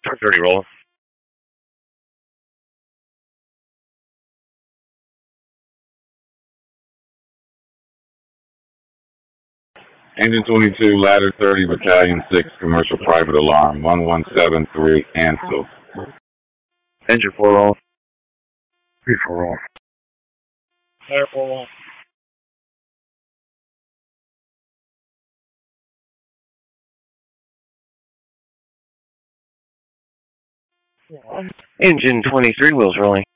Truck 30 roll. Engine 22, Ladder 30, Battalion 6, Commercial Private Alarm, 1173, Ansel. Engine 4 roll. 3 4 roll. Air 4 roll. Engine 23 wheels rolling.